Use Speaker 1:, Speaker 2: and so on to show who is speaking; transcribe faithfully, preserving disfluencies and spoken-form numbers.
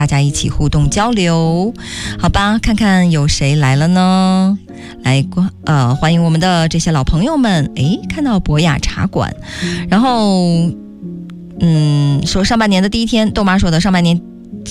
Speaker 1: 大家一起互动交流，好吧？看看有谁来了呢？来，呃，欢迎我们的这些老朋友们。诶，看到博雅茶馆，然后，嗯，说上半年的第一天，豆妈说的上半年